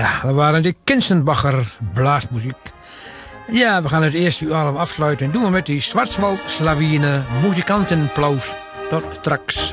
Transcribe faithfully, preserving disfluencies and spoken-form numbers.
Ja, dat waren de Kinsenbacher blaasmuziek. Ja, we gaan het eerste uur allemaal afsluiten. Doen we met die Schwarzwald Slavine muzikantenplaus. Tot straks.